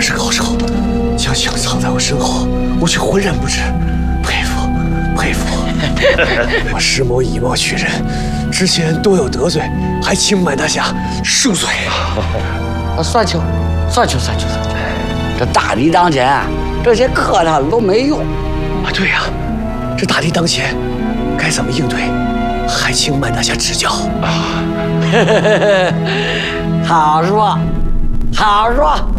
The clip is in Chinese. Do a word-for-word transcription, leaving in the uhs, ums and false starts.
是高手，将枪藏在我身后，我却浑然不知，佩服佩服。我师某以貌取人，之前多有得罪，还请满大侠恕罪。 啊，算球，算球，算球，算球。这大敌当前啊，这些客套的都没用。 啊，对呀、啊，这大敌当前，该怎么应对？还请满大侠指教啊！ 好说，好说。